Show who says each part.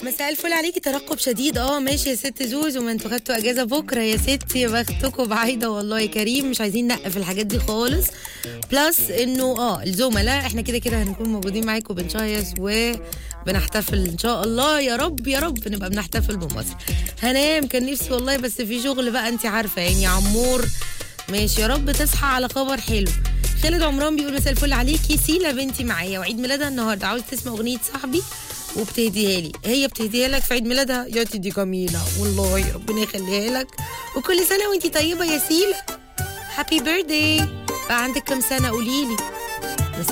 Speaker 1: مساء الفل عليكي. ترقب شديد ماشي يا ست زوز، وما انتوا خدتوا اجازه بكره يا ستي، يا بختكم بعايده والله يا كريم. مش عايزين نقف الحاجات دي خالص. بلس انه الزملاء احنا كده كده هنكون موجودين معاكم بنشيص وبنحتفل ان شاء الله. يا رب يا رب نبقى بنحتفل بمصر. هنام كان نفسي والله، بس في شغل بقى انت عارفه يعني يا عمور. ماشي يا رب تصحى على خبر حلو. خالد عمران بيقول مساء الفل عليكي، سيلا بنتي معايا وعيد ميلادها النهارده، عاوز تسمع اغنيه صاحبي وبتهديها لي. هي بتهديها لك في عيد ميلادها؟ يا دي جميله والله، ربنا يخليها لك، وكل سنه وانتي طيبه يا سيلا. هابي بيرثداي. بقى عندك كام سنه قوليلي؟